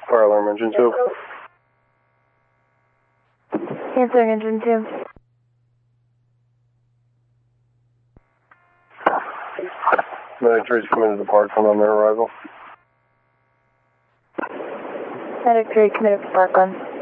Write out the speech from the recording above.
Fire alarm engine 2. Answering engine 2. Medic 3's coming to depart on their arrival. Medic 3 committed to Parkland.